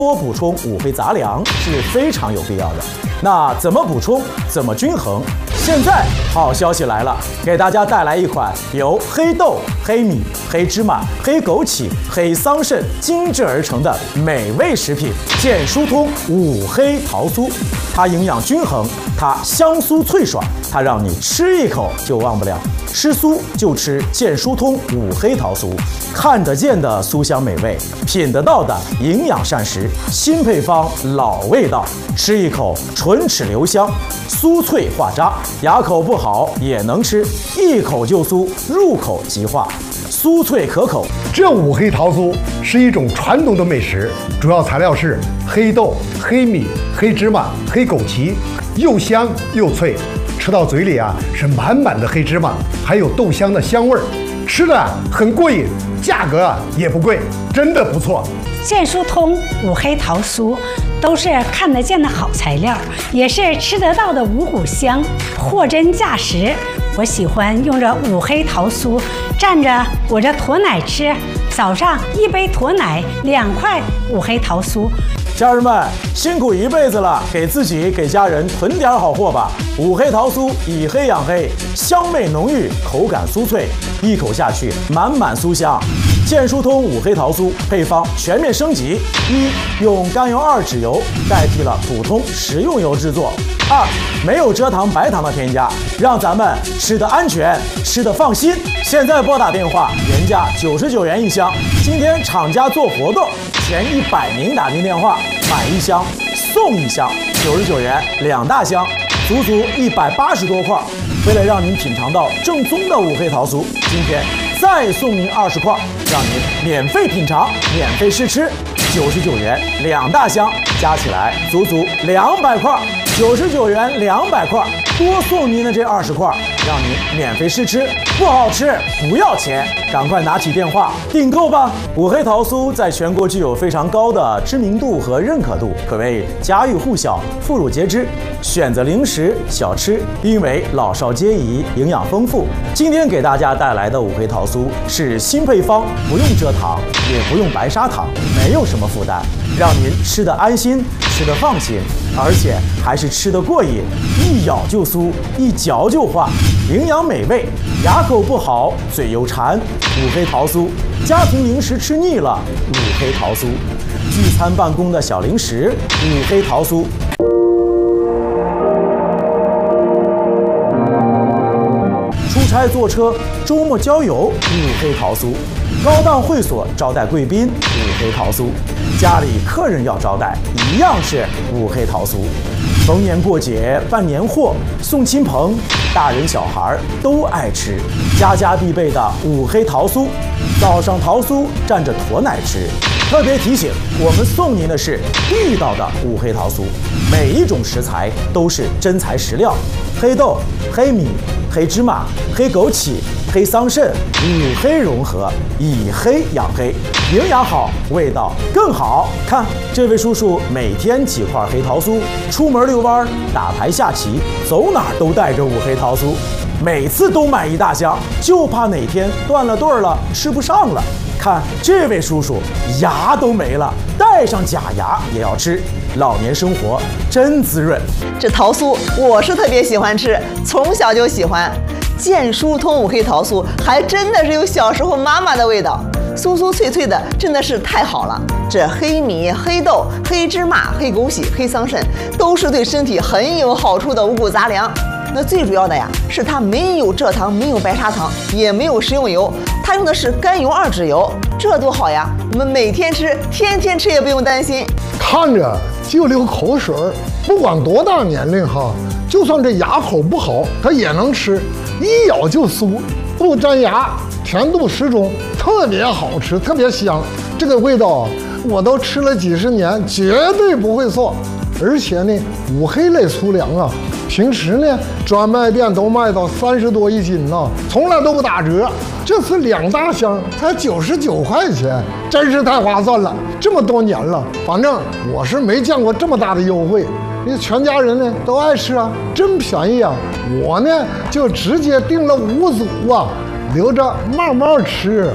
多补充五黑杂粮是非常有必要的。那怎么补充？怎么均衡？现在好消息来了，给大家带来一款由黑豆、黑米、黑芝麻、黑枸杞、黑桑葚精制而成的美味食品——健疏通五黑桃酥。它营养均衡，它香酥脆爽，它让你吃一口就忘不了。吃酥就吃健疏通五黑桃酥，看得见的酥香美味，品得到的营养膳食，新配方老味道，吃一口唇齿留香，酥脆化渣，牙口不好也能吃，一口就酥，入口即化，酥脆可口。 这五黑桃酥是一种传统的美食，主要材料是黑豆、黑米、黑芝麻、黑枸杞，又香又脆。吃到嘴里啊，是满满的黑芝麻，还有豆香的香味儿，吃的很过瘾，价格也不贵，真的不错。 健疏通五黑桃酥都是看得见的好材料，也是吃得到的五谷香，货真价实。我喜欢用这五黑桃酥蘸着我这驼奶吃，早上一杯驼奶，2块五黑桃酥。 家人们辛苦一辈子了，给自己给家人囤点好货吧。五黑桃酥以黑养黑，香味浓郁，口感酥脆，一口下去满满酥香。健疏通五黑桃酥配方全面升级：一、用甘油2脂油代替了普通食用油制作；二、没有蔗糖、白糖的添加，让咱们吃得安全，吃得放心。现在拨打电话，原价99元一箱，今天厂家做活动，前100名打进电话买1箱送1箱，99元2大箱，足足180多块。为了让您品尝到正宗的五黑桃酥，今天再送您20块，让您免费品尝、免费试吃，99元2大箱，加起来足足200块，99元200块，多送您的这20块，让您免费试吃，不好吃不要钱，赶快拿起电话订购吧！五黑桃酥在全国具有非常高的知名度和认可度，可谓家喻户晓、妇孺皆知，选择零食小吃，因为老少皆宜，营养丰富。今天给大家带来的五黑桃酥是新配方，不用蔗糖，也不用白砂糖，没有什么负担，让您吃得安心，吃得放心，而且还是吃得过瘾，一咬就酥，一嚼就化，营养美味，牙口不好嘴又馋，五黑桃酥，家庭零食吃腻了，五黑桃酥，聚餐办公的小零食，五黑桃酥。出差坐车，周末郊游，五黑桃酥；高档会所招待贵宾，五黑桃酥；家里客人要招待，一样是五黑桃酥。逢年过节办年货，送亲朋，大人小孩都爱吃，家家必备的五黑桃酥。早上桃酥蘸着驼奶吃。特别提醒，我们送您的是地道的五黑桃酥，每一种食材都是真材实料，黑豆、黑米、黑芝麻、黑枸杞、黑桑葚，五黑融合，以黑养黑，营养好，味道更好。看这位叔叔每天几块黑桃酥，出门遛弯、打牌下棋，走哪儿都带着五黑桃酥，每次都买1大箱，就怕哪天断了队了，吃不上了。看这位叔叔牙都没了，带上假牙也要吃，老年生活真滋润。 这桃酥我是特别喜欢吃，从小就喜欢。健疏通五黑桃酥还真的是有小时候妈妈的味道，酥酥脆脆的，真的是太好了。这黑米、黑豆、黑芝麻、黑枸杞、黑桑葚都是对身体很有好处的五谷杂粮。那最主要的呀，是它没有蔗糖，没有白砂糖，也没有食用油，它用的是甘油2脂油，这多好呀！我们每天吃，天天吃也不用担心。 看着就流口水儿，不管多大年龄哈，就算这牙口不好，它也能吃，一咬就酥，不粘牙，甜度适中，特别好吃，特别香。这个味道我都吃了几十年，绝对不会错。而且呢，五黑类粗粮啊，平时呢专卖店都卖到30多一斤呢，从来都不打折。这次2大箱才99块钱，真是太划算了。这么多年了，反正我是没见过这么大的优惠。你全家人呢都爱吃啊，真便宜啊！我呢就直接订了5组啊，留着慢慢吃。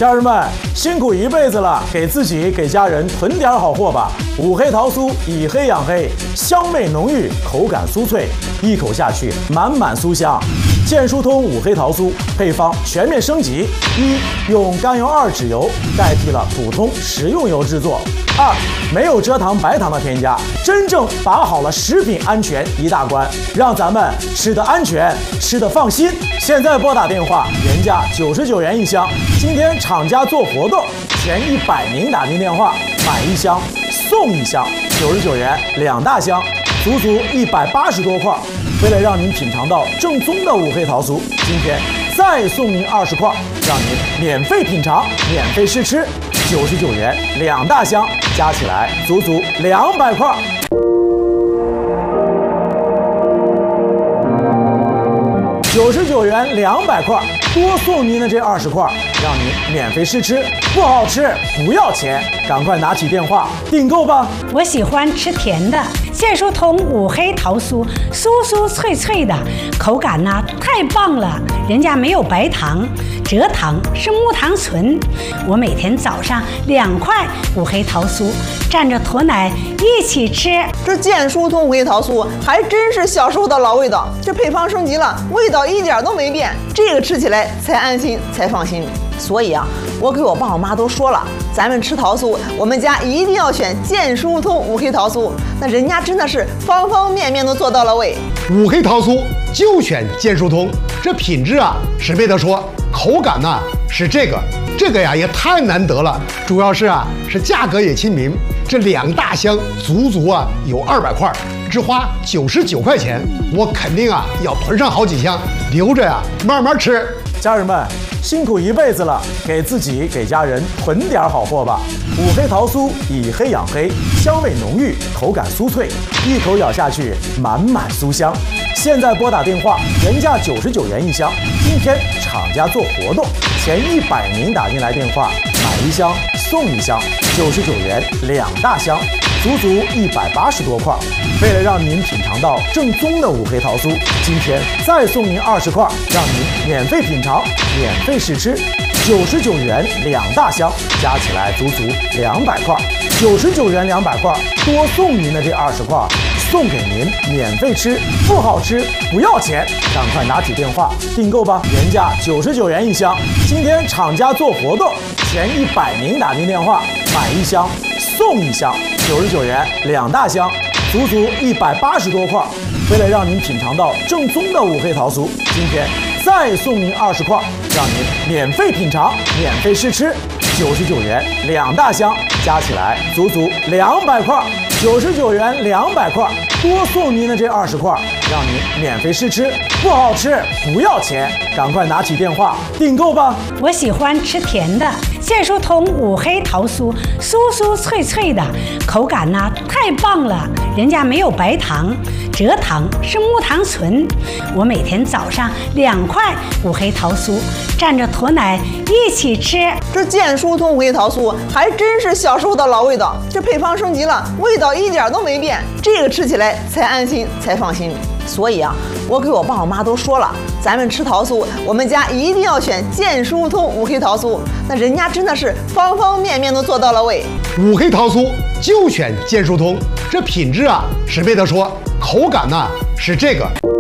家人们，辛苦一辈子了，给自己给家人囤点好货吧。五黑桃酥以黑养黑，香味浓郁，口感酥脆，一口下去满满酥香。健疏通五黑桃酥配方全面升级：一、用甘油2脂油代替了普通食用油制作；二、没有蔗糖、白糖的添加，真正把好了食品安全一大关，让咱们吃得安全，吃得放心。现在拨打电话，原价99元一箱，今天厂家做活动，前100名打进电话，买1箱送1箱，99元2大箱，足足180多块。为了让您品尝到正宗的五黑桃酥，今天再送您20块，让您免费品尝、免费试吃，99元2大箱，加起来足足200块。99元200块，多送您的这20块，让您免费试吃，不好吃不要钱，赶快拿起电话订购吧。 我喜欢吃甜的，健疏通五黑桃酥，酥酥脆脆的，口感呢太棒了。人家没有白糖、蔗糖，是木糖醇。我每天早上2块五黑桃酥，蘸着驼奶一起吃。 这健疏通五黑桃酥还真是小时候的老味道，这配方升级了，味道一点都没变，这个吃起来才安心才放心。所以啊，我给我爸我妈都说了，咱们吃桃酥，我们家一定要选健疏通五黑桃酥。那人家真的是方方面面都做到了位。 五黑桃酥就选健疏通，这品质啊是没得说，口感呢是这个呀也太难得了，主要是价格也亲民，这2大箱足足有200块，只花99块钱，我肯定要囤上好几箱，留着慢慢吃。 家人们，辛苦一辈子了，给自己给家人囤点好货吧。五黑桃酥以黑养黑，香味浓郁，口感酥脆，一口咬下去满满酥香。现在拨打电话，原价99元一箱，今天厂家做活动，前100名打进来电话，买1箱送1箱，99元2大箱，足足180多块。为了让您品尝到正宗的五黑桃酥，今天再送您20块，让您免费品尝、免费试吃，99元2大箱，加起来足足200块。99元200块，多送您的这20块，送给您免费吃，不好吃不要钱，赶快拿起电话订购吧。原价99元一箱，今天厂家做活动，前100名打进电话，买1箱送1箱，99元2大箱，足足180多块。为了让您品尝到正宗的五黑桃酥，今天再送您20块，让您免费品尝、免费试吃，99元2大箱，加起来足足200块。99元200块，多送您的这20块，让您免费试吃，不好吃不要钱，赶快拿起电话订购吧。 我喜欢吃甜的，健疏通五黑桃酥，酥酥脆脆的，口感呢太棒了。人家没有白糖、蔗糖，是木糖醇。我每天早上2块五黑桃酥，蘸着驼奶一起吃。 这健疏通五黑桃酥还真是小时候的老味道，这配方升级了，味道一点都没变，这个吃起来才安心才放心。所以啊，我给我爸我妈都说了，咱们吃桃酥，我们家一定要选健疏通五黑桃酥。那人家真的是方方面面都做到了位。 五黑桃酥就选健疏通，这品质是没得说，口感呢是这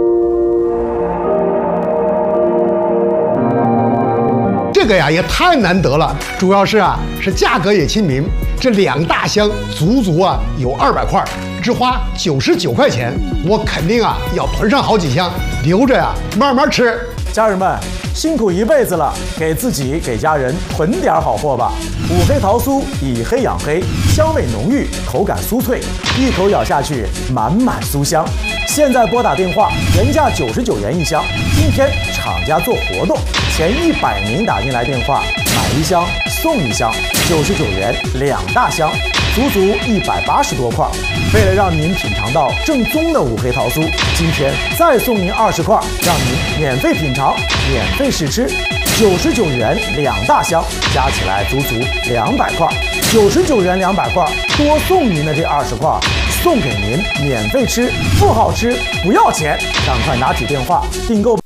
个呀也太难得了，主要是价格也亲民，这2大箱足足有200块，只花99块钱，我肯定要囤上好几箱，留着慢慢吃。 家人们，辛苦一辈子了，给自己给家人囤点好货吧。五黑桃酥以黑养黑，香味浓郁，口感酥脆，一口咬下去满满酥香。现在拨打电话，原价99元一箱，今天厂家做活动，前100名打进来电话，买1箱送1箱，99元2大箱，足足180多块。为了让您品尝到正宗的五黑桃酥，今天再送您20块，让您免费品尝、免费试吃，99元2大箱，加起来足足200块。99元200块，多送您的这20块，送给您免费吃，不好吃不要钱，赶快拿起电话订购吧。